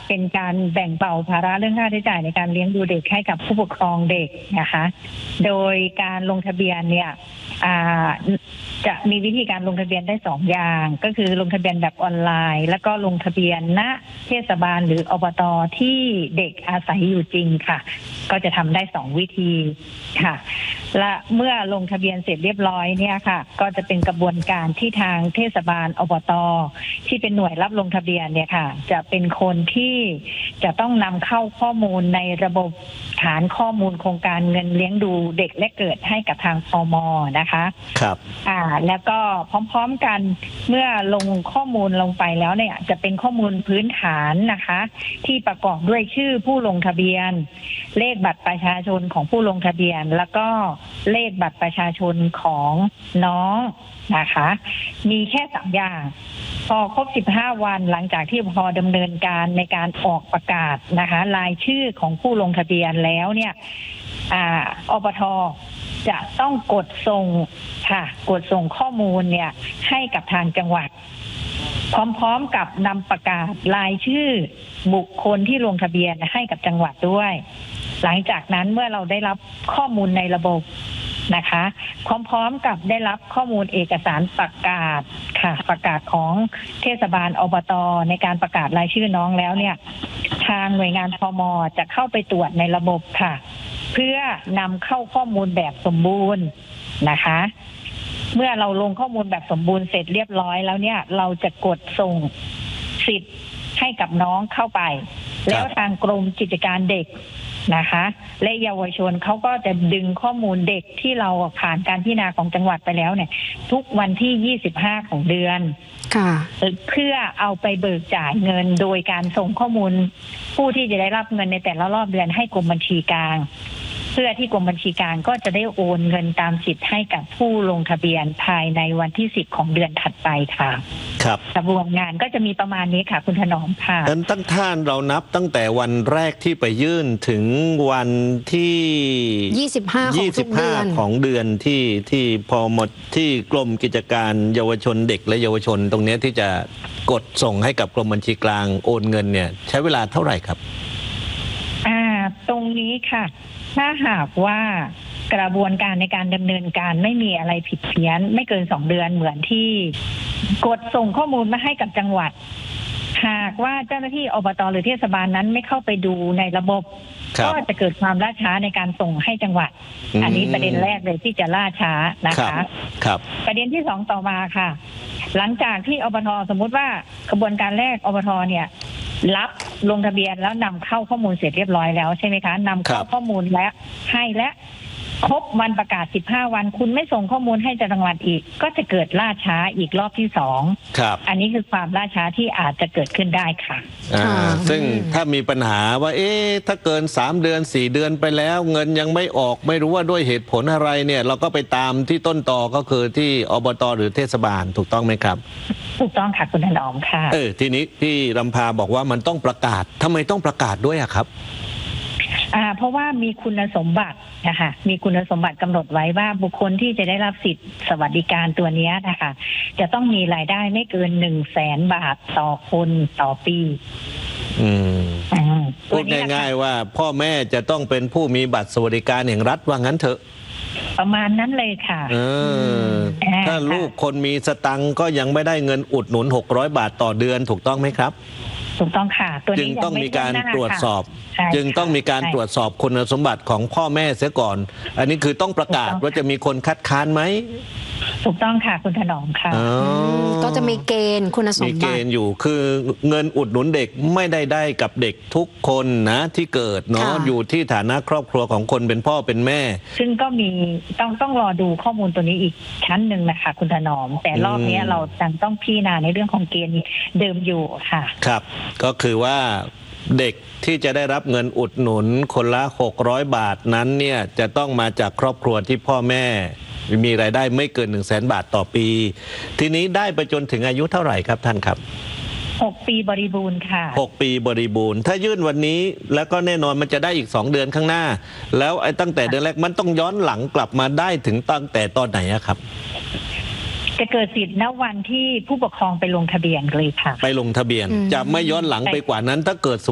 เป็นการแบ่งเบาภาระเรื่องค่าใช้จ่ายในการเลี้ยงดูเด็กให้กับผู้ปกครองเด็กนะคะโดยการลงทะเบียนเนี่ยจะมีวิธีการลงทะเบียนได้2 อย่างก็คือลงทะเบียนแบบออนไลน์แล้วก็ลงทะเบียนณเทศบาลหรืออบต.ที่เด็กอาศัยอยู่จริงค่ะก็จะทำได้2 วิธีค่ะและเมื่อลงทะเบียนเสร็จเรียบร้อยเนี่ยค่ะก็จะเป็นกระบวนการที่ทางเทศบาลอบต.ที่เป็นหน่วยรับลงทะเบียนเนี่ยค่ะจะเป็นคนที่จะต้องนำเข้าข้อมูลในระบบฐานข้อมูลโครงการเงินเลี้ยงดูเด็กและเกิดให้กับทางพม.นะคะครับแล้วก็พร้อมๆกันเมื่อลงข้อมูลลงไปแล้วเนี่ยจะเป็นข้อมูลพื้นฐานนะคะที่ประกอบด้วยชื่อผู้ลงทะเบียนเลขบัตรประชาชนของผู้ลงทะเบียนแล้วก็เลขบัตรประชาชนของน้องนะคะมีแค่3 อย่างพอครบ15 วันหลังจากที่พอดำเนินการในการออกประกาศนะคะรายชื่อของผู้ลงทะเบียนแล้วเนี่ยอบท.จะต้องกดส่งค่ะกดส่งข้อมูลเนี่ยให้กับทางจังหวัดพร้อมๆกับนำประกาศรายชื่อบุคคลที่ลงทะเบียนให้กับจังหวัดด้วยหลังจากนั้นเมื่อเราได้รับข้อมูลในระบบนะคะพร้อมๆกับได้รับข้อมูลเอกสารประกาศค่ะประกาศของเทศบาลอบต.ในการประกาศรายชื่อน้องแล้วเนี่ยทางหน่วยงานพม.จะเข้าไปตรวจในระบบค่ะเพื่อนำเข้าข้อมูลแบบสมบูรณ์นะคะเมื่อเราลงข้อมูลแบบสมบูรณ์เสร็จเรียบร้อยแล้วเนี่ยเราจะกดส่งสิทธิ์ให้กับน้องเข้าไปแล้วทางกรมกิจการเด็กนะคะและเยาวชนเขาก็จะดึงข้อมูลเด็กที่เราผ่านการพิจารณาของจังหวัดไปแล้วเนี่ยทุกวันที่25ของเดือนเพื่อเอาไปเบิกจ่ายเงินโดยการส่งข้อมูลผู้ที่จะได้รับเงินในแต่ละรอบเดือนให้กรมบัญชีกลางเพื่อที่กรมบัญชีกลางก็จะได้โอนเงินตามสิทธิ์ให้กับผู้ลงทะเบียนภายในวันที่10ของเดือนถัดไปค่ะครับกระบวนงานก็จะมีประมาณนี้ค่ะคุณถนอมค่ะตั้งท่านเรานับตั้งแต่วันแรกที่ไปยื่นถึงวันที่25ของเดือนที่พอหมดที่กรมกิจการเยาวชนเด็กและเยาวชนตรงนี้ที่จะกดส่งให้กับกรมบัญชีกลางโอนเงินเนี่ยใช้เวลาเท่าไหร่ครับตรงนี้ค่ะถ้าหากว่ากระบวนการในการดำเนินการไม่มีอะไรผิดเพี้ยนไม่เกิน2 เดือนเหมือนที่กดส่งข้อมูลมาให้กับจังหวัดหากว่าเจ้าหน้าที่อบต.หรือเทศบาลนั้นไม่เข้าไปดูในระบบก็จะเกิดความล่าช้าในการส่งให้จังหวัดอันนี้ประเด็นแรกเลยที่จะล่าช้านะคะครับประเด็นที่2ต่อมาค่ะหลังจากที่อบต.สมมุติว่ากระบวนการแรกอบต.เนี่ยรับลงทะเบียนแล้วนำเข้าข้อมูลเสร็จเรียบร้อยแล้วใช่ไหมคะนำเข้าข้อมูลและให้และครบวันประกาศ15 วันคุณไม่ส่งข้อมูลให้จังหวัดอีกก็จะเกิดล่าช้าอีกรอบที่2 ครับอันนี้คือความล่าช้าที่อาจจะเกิดขึ้นได้ค่ะซึ่งถ้ามีปัญหาว่าถ้าเกิน3 เดือน4 เดือนไปแล้วเงินยังไม่ออกไม่รู้ว่าด้วยเหตุผลอะไรเนี่ยเราก็ไปตามที่ต้นตอก็คือที่อบต.หรือเทศบาลถูกต้องไหมครับถูกต้องค่ะคุณถนอมค่ะทีนี้พี่รำพาบอกว่ามันต้องประกาศทำไมต้องประกาศด้วยอะครับเพราะว่ามีคุณสมบัตินะคะมีคุณสมบัติกำหนดไว้ว่าบุคคลที่จะได้รับสิทธิสวัสดิการตัวนี้นะคะจะต้องมีรายได้ไม่เกิน100,000 บาทต่อคนต่อปีพูดง่ายๆว่าพ่อแม่จะต้องเป็นผู้มีบัตรสวัสดิการแห่งรัฐว่างั้นเถอะประมาณนั้นเลยค่ะถ้าลูกคนมีสตังค์ก็ยังไม่ได้เงินอุดหนุน600 บาทต่อเดือนถูกต้องไหมครับถูกต้องค่ะตัวนี้จึงต้องมีการตรวจสอบคุณสมบัติของพ่อแม่เสียก่อนอันนี้คือต้องประกาศว่าจะมีคนคัดค้านไหมถูกต้องค่ะคุณถนอมค่ะก็จะมีเกณฑ์คุณสมบัติมีเกณฑ์อยู่คือเงินอุดหนุนเด็กไม่ได้กับเด็กทุกคนนะที่เกิดเนาะอยู่ที่ฐานะครอบครัวของคนเป็นพ่อเป็นแม่ซึ่งก็มีต้องรอดูข้อมูลตัวนี้อีกชั้นหนึ่งนะคะคุณถนอมแต่รอบนี้เราต้องพิจารณาในเรื่องของเกณฑ์เดิมอยู่ค่ะครับก็คือว่าเด็กที่จะได้รับเงินอุดหนุนคนละ600 บาทนั้นเนี่ยจะต้องมาจากครอบครัวที่พ่อแม่มีรายได้ไม่เกิน100,000 บาทต่อปีทีนี้ได้ไปจนถึงอายุเท่าไหร่ครับท่านครับ 6 ปีบริบูรณ์ค่ะ 6 ปีบริบูรณ์ถ้ายื่นวันนี้แล้วก็แน่นอนมันจะได้อีก2 เดือนข้างหน้าแล้วตั้งแต่เดือนแรกมันต้องย้อนหลังกลับมาได้ถึงตั้งแต่ตอนไหนครับจะเกิดสิทธิ์ณวันที่ผู้ปกครองไปลงทะเบียนเลยค่ะไปลงทะเบียนจะไม่ย้อนหลังไปกว่านั้นถ้าเกิด